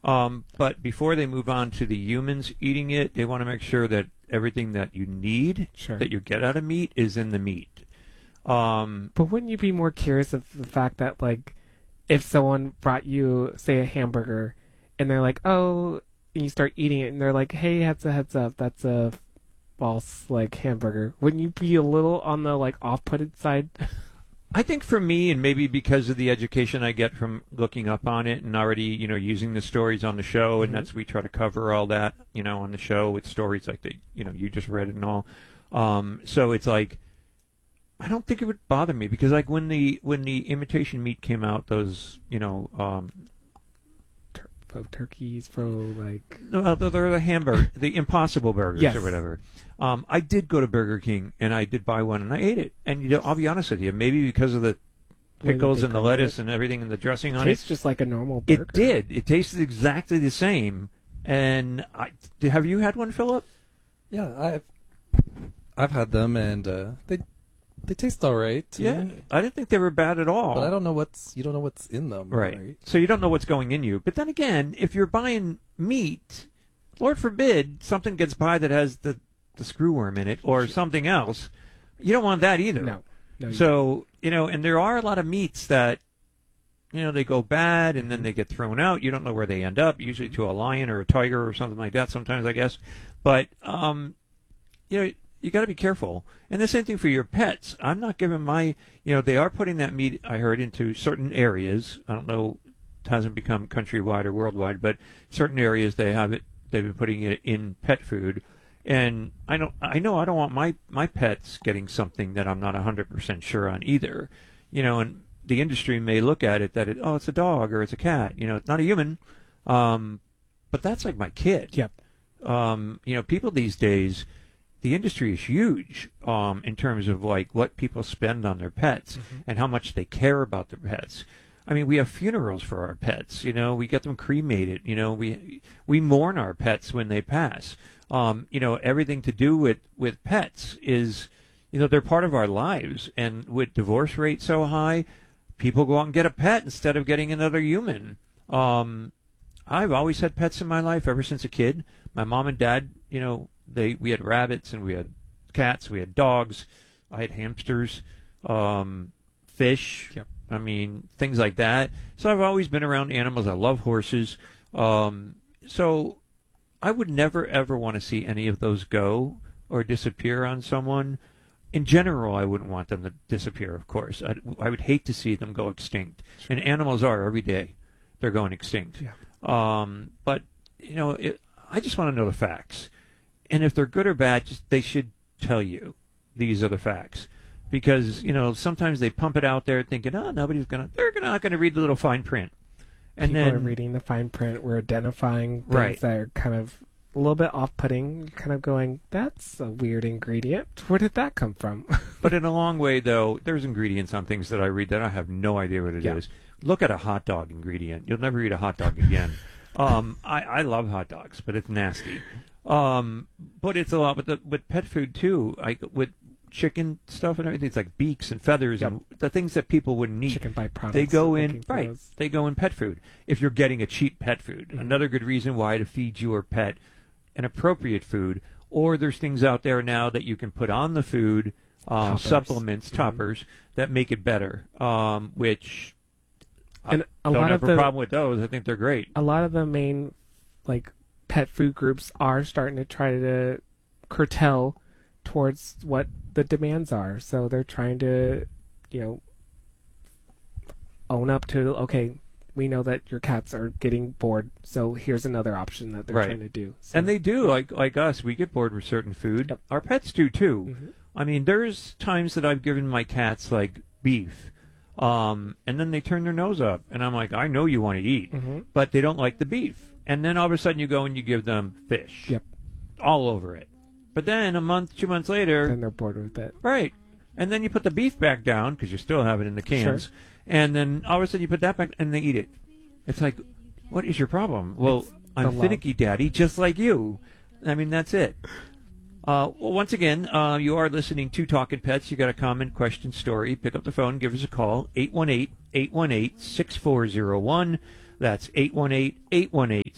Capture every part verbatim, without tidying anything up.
Um, but before they move on to the humans eating it, they want to make sure that everything that you need, Sure. that you get out of meat, is in the meat. Um, But wouldn't you be more curious of the fact that, like, if someone brought you, say, a hamburger, and they're like, oh, and you start eating it, and they're like, hey, heads a heads up, that's a false, like, hamburger. Wouldn't you be a little on the, like, off-putted side? I think for me, and maybe because of the education I get from looking up on it and already, you know, using the stories on the show, and Mhm. that's we try to cover all that, you know, on the show with stories like the, you know, you just read it and all. Um, so it's like, I don't think it would bother me because, like, when the when the imitation meat came out, those, you know, um, Tur- faux turkeys, faux, like... no, they're the hamburger, the Impossible Burgers Yes. or whatever. Um, I did go to Burger King and I did buy one and I ate it. And you know, I'll be honest with you, maybe because of the Way that pickles they and the cover lettuce it. and everything and the dressing on Tastes it, just like a normal burger. it did. It tasted exactly the same. And I, have you had one, Philip? Yeah, I've I've had them, and uh, they they taste all right. to Yeah, me. I didn't think they were bad at all. But I don't know what's you don't know what's in them. Right. So you don't know what's going in you. But then again, if you're buying meat, Lord forbid something gets by that has the, the screwworm in it or something else. You don't want that either. No. no you So, you know, and there are a lot of meats that, you know, they go bad and then they get thrown out. You don't know where they end up, usually to a lion or a tiger or something like that sometimes, I guess. But, um, you know, you got to be careful. And the same thing for your pets. I'm not giving my, you know, they are putting that meat, I heard, into certain areas. I don't know, it hasn't become countrywide or worldwide, but certain areas they have it, they've been putting it in pet food. And I don't, I know I don't want my, my pets getting something that I'm not one hundred percent sure on either. You know, and the industry may look at it that, it, oh, it's a dog or it's a cat. You know, it's not a human. Um, but that's like my kid. Yep. Um, you know, people these days, the industry is huge um, in terms of like what people spend on their pets Mm-hmm. and how much they care about their pets. I mean, we have funerals for our pets. You know, we get them cremated. You know, we we mourn our pets when they pass. Um, you know, everything to do with with pets is, you know, they're part of our lives. And with divorce rate so high, people go out and get a pet instead of getting another human. Um, I've always had pets in my life ever since a kid. My mom and dad, you know, they we had rabbits and we had cats, we had dogs, I had hamsters, um, fish. Yep. I mean, things like that. So I've always been around animals. I love horses. Um, so I would never, ever want to see any of those go or disappear on someone. In general, I wouldn't want them to disappear, of course. I, I would hate to see them go extinct. And animals are every day. They're going extinct. Yeah. Um, but, you know, it, I just want to know the facts. And if they're good or bad, just they should tell you these are the facts. Because, you know, sometimes they pump it out there thinking, oh, nobody's going to, they're not going to read the little fine print. And People then, are reading the fine print. We're identifying things Right. that are kind of a little bit off-putting. Kind of going, that's a weird ingredient. Where did that come from? but in a long way, though, there's ingredients on things that I read that I have no idea what it Yeah. is. Look at a hot dog ingredient. You'll never eat a hot dog again. um, I, I love hot dogs, but it's nasty. Um, but it's a lot with the, with pet food too. I with chicken stuff and everything. It's like beaks and feathers Yep. and the things that people wouldn't eat. Chicken byproducts. They go looking in for right. those. They go in pet food. If you're getting a cheap pet food, Mhm. another good reason why to feed your pet an appropriate food. Or there's things out there now that you can put on the food, um, Toppers. supplements, Mhm. toppers that make it better. Um, which And a I don't lot have of a the problem with those. I think they're great. a lot of the main like pet food groups are starting to try to curtail towards what the demands are. So they're trying to, you know, own up to, okay, we know that your cats are getting bored, so here's another option that they're Right. trying to do. So, And they do, like like us, we get bored with certain food. Yep. Our pets do too. Mhm. I mean, there's times that I've given my cats like beef, um, and then they turn their nose up, and I'm like, I know you want to eat, Mhm. but they don't like the beef. And then all of a sudden you go and you give them fish, Yep. all over it. But then a month, two months later, Then they're bored with it. right, and then you put the beef back down because you still have it in the cans, and then all of a sudden you put that back and they eat it. It's like, what is your problem? Well, It's I'm the love. finicky, Daddy, just like you. I mean, that's it. Uh, well, once again, uh, you are listening to Talking Pets. You got a comment, question, story, pick up the phone, give us a call, eight one eight, eight one eight, six four zero one. That's eight one eight, eight one eight,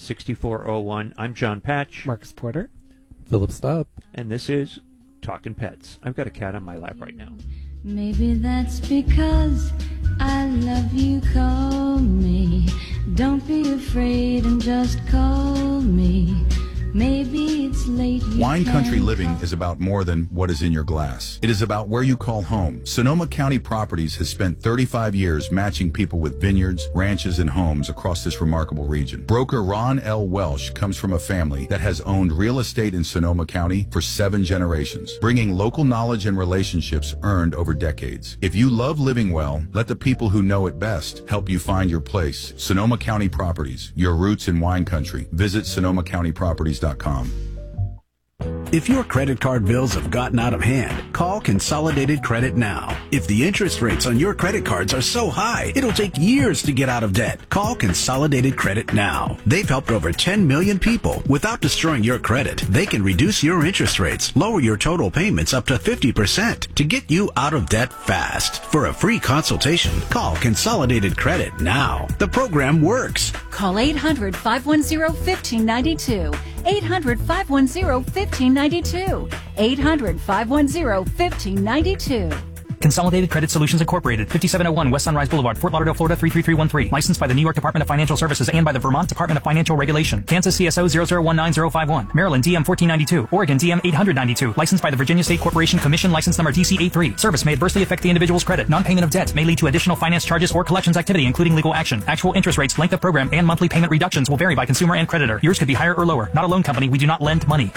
six four oh one. I'm John Patch. Marcus Porter. Philip Staub. And this is Talking Pets. I've got a cat on my lap right now. Maybe that's because I love you, call me. Don't be afraid and just call me. Maybe it's late. Wine Country Living is about more than what is in your glass. It is about where you call home. Sonoma County Properties has spent thirty-five years matching people with vineyards, ranches, and homes across this remarkable region. Broker Ron L. Welsh comes from a family that has owned real estate in Sonoma County for seven generations, bringing local knowledge and relationships earned over decades. If you love living well, let the people who know it best help you find your place. Sonoma County Properties, your roots in wine country. Visit sonoma county properties dot com. If your credit card bills have gotten out of hand, call Consolidated Credit now. If the interest rates on your credit cards are so high, it'll take years to get out of debt. Call Consolidated Credit now. They've helped over ten million people without destroying your credit. They can reduce your interest rates, lower your total payments up to fifty percent to get you out of debt fast. For a free consultation, call Consolidated Credit now. The program works. Call eight hundred, five one zero, one five nine two. eight hundred, five one zero, one five nine two. eight hundred, five one zero, one five nine two. Consolidated Credit Solutions Incorporated, fifty-seven oh one West Sunrise Boulevard, Fort Lauderdale, Florida three three three one three. Licensed by the New York Department of Financial Services and by the Vermont Department of Financial Regulation. Kansas C S O zero zero one nine zero five one. Maryland D M fourteen ninety-two. Oregon D M eight hundred ninety-two. Licensed by the Virginia State Corporation Commission, license number D C eighty-three. Service may adversely affect the individual's credit. Non-payment of debt may lead to additional finance charges or collections activity, including legal action. Actual interest rates, length of program, and monthly payment reductions will vary by consumer and creditor. Yours could be higher or lower. Not a loan company. We do not lend money.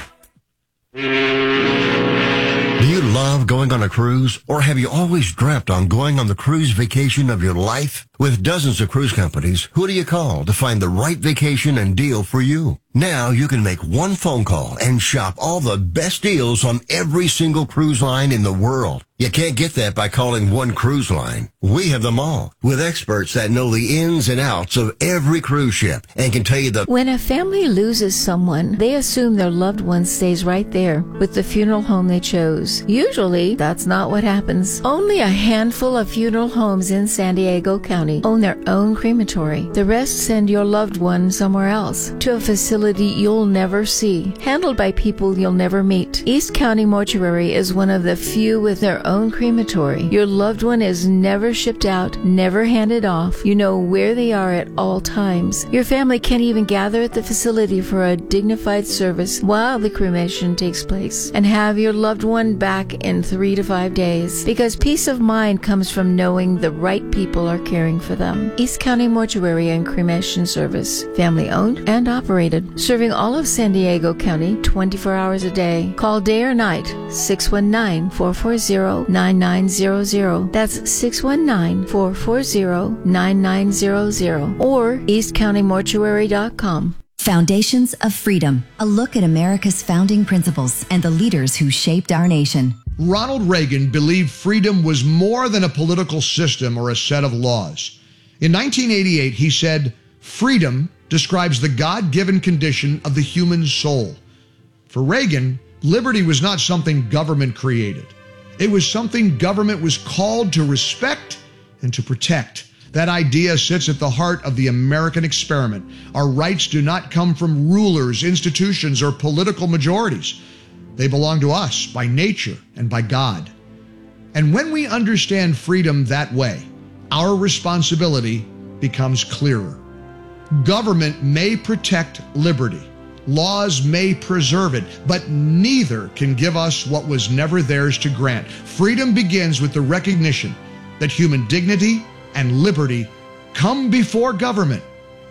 Do you love going on a cruise, or have you always dreamt on going on the cruise vacation of your life? With dozens of cruise companies, who do you call to find the right vacation and deal for you? Now you can make one phone call and shop all the best deals on every single cruise line in the world. You can't get that by calling one cruise line. We have them all, with experts that know the ins and outs of every cruise ship and can tell you the... When a family loses someone, they assume their loved one stays right there with the funeral home they chose. Usually, that's not what happens. Only a handful of funeral homes in San Diego County own their own crematory. The rest send your loved one somewhere else, to a facility you'll never see, handled by people you'll never meet. East County Mortuary is one of the few with their own crematory. Your loved one is never shipped out, never handed off. You know where they are at all times. Your family can't even gather at the facility for a dignified service while the cremation takes place, and have your loved one back in three to five days, because peace of mind comes from knowing the right people are caring for them. East County Mortuary and Cremation Service, family owned and operated, serving all of San Diego County twenty-four hours a day. Call day or night, six one nine, four four zero, nine nine zero zero. That's six one nine, four four zero, nine nine zero zero, or east county mortuary dot com. Foundations of Freedom, a look at America's founding principles and the leaders who shaped our nation. Ronald Reagan believed freedom was more than a political system or a set of laws. In nineteen eighty-eight, he said, "Freedom describes the God-given condition of the human soul." For Reagan, liberty was not something government created. It was something government was called to respect and to protect. That idea sits at the heart of the American experiment. Our rights do not come from rulers, institutions, or political majorities. They belong to us by nature and by God. And when we understand freedom that way, our responsibility becomes clearer. Government may protect liberty. Laws may preserve it, but neither can give us what was never theirs to grant. Freedom begins with the recognition that human dignity and liberty come before government,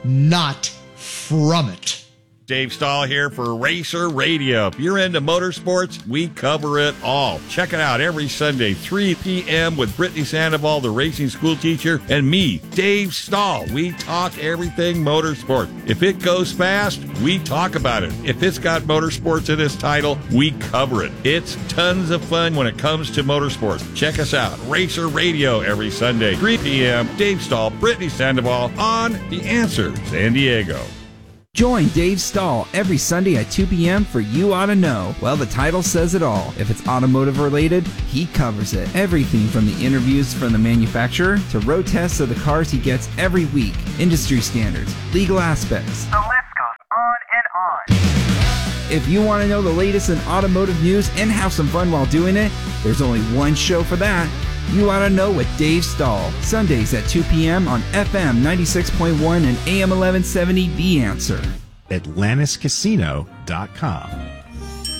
not from it. Dave Stahl here for Racer Radio. If you're into motorsports, we cover it all. Check it out every Sunday, three p.m. with Brittany Sandoval, the racing school teacher, and me, Dave Stahl. We talk everything motorsport. If it goes fast, we talk about it. If it's got motorsports in its title, we cover it. It's tons of fun when it comes to motorsports. Check us out, Racer Radio, every Sunday, three p.m. Dave Stahl, Brittany Sandoval on The Answer San Diego. Join Dave Stahl every Sunday at two p.m. for You Oughta Know. Well, the title says it all. If it's automotive related, he covers it. Everything from the interviews from the manufacturer to road tests of the cars he gets every week, industry standards, legal aspects. The list goes If you want to know the latest in automotive news and have some fun while doing it, there's only one show for that. You Ought to Know with Dave Stahl, Sundays at two p.m. on F M ninety-six point one and A M eleven seventy The Answer. Atlantis Casino dot com.